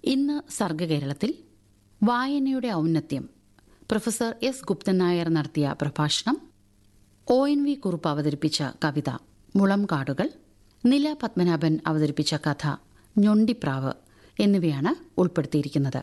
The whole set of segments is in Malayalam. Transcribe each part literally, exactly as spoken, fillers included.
ഇന്ന് സർഗകേരളത്തിൽ വായനയുടെ ഔന്നത്യം പ്രൊഫസർ എസ് ഗുപ്തൻ നായർ നടത്തിയ പ്രഭാഷണം, ഒ എൻ വി കുറുപ്പ് അവതരിപ്പിച്ച കവിത മുളം കാടുകൾ, നില പത്മനാഭൻ അവതരിപ്പിച്ച കഥ ഞൊണ്ടിപ്രാവ് എന്നിവയാണ് ഉൾപ്പെടുത്തിയിരിക്കുന്നത്.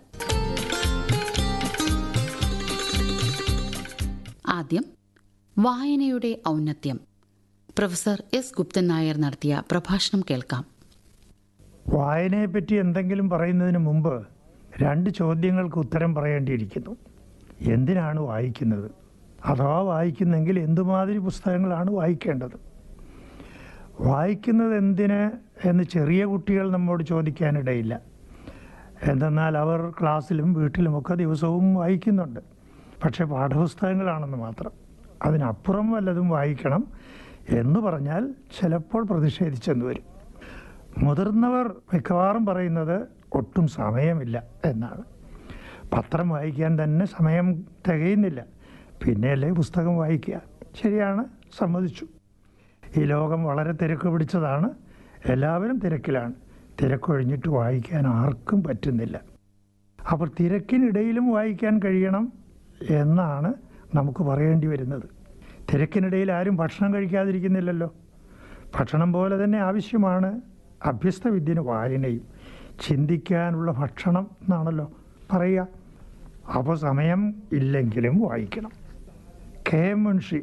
ആദ്യം വായനയുടെ ഔന്നത്യം പ്രൊഫസർ എസ് ഗുപ്തൻ നായർ നടത്തിയ പ്രഭാഷണം കേൾക്കാം. വായനയെപ്പറ്റി എന്തെങ്കിലും പറയുന്നതിന് മുമ്പ് രണ്ട് ചോദ്യങ്ങൾക്ക് ഉത്തരം പറയേണ്ടിയിരിക്കുന്നു. എന്തിനാണ് വായിക്കുന്നത്? അഥവാ വായിക്കുന്നെങ്കിൽ എന്തുമാതിരി പുസ്തകങ്ങളാണ് വായിക്കേണ്ടത്? വായിക്കുന്നത് എന്തിന് എന്ന് ചെറിയ കുട്ടികൾ നമ്മോട് ചോദിക്കാനിടയില്ല. എന്തെന്നാൽ അവർ ക്ലാസ്സിലും വീട്ടിലുമൊക്കെ ദിവസവും വായിക്കുന്നുണ്ട്. പക്ഷേ പാഠപുസ്തകങ്ങളാണെന്ന് മാത്രം. അതിനപ്പുറം വല്ലതും വായിക്കണം എന്ന് പറഞ്ഞാൽ ചിലപ്പോൾ പ്രതിഷേധിച്ചെന്ന് വരും. മുതിർന്നവർ മിക്കവാറും പറയുന്നത് ഒട്ടും സമയമില്ല എന്നാണ്. പത്രം വായിക്കാൻ തന്നെ സമയം തികയുന്നില്ല, പിന്നെയല്ലേ പുസ്തകം വായിക്കുക. ശരിയാണ്, സമ്മതിച്ചു. ഈ ലോകം വളരെ തിരക്ക് പിടിച്ചതാണ്. എല്ലാവരും തിരക്കിലാണ്. തിരക്കൊഴിഞ്ഞിട്ട് വായിക്കാൻ ആർക്കും പറ്റുന്നില്ല. അപ്പോൾ തിരക്കിനിടയിലും വായിക്കാൻ കഴിയണം എന്നാണ് നമുക്ക് പറയേണ്ടി വരുന്നത്. തിരക്കിനിടയിൽ ആരും ഭക്ഷണം കഴിക്കാതിരിക്കുന്നില്ലല്ലോ. ഭക്ഷണം പോലെ തന്നെ ആവശ്യമാണ് അഭ്യസ്ത വിദ്യന് വായനയും. ചിന്തിക്കാനുള്ള ഭക്ഷണം എന്നാണല്ലോ പറയുക. അപ്പോൾ സമയം ഇല്ലെങ്കിലും വായിക്കണം. K M Munshi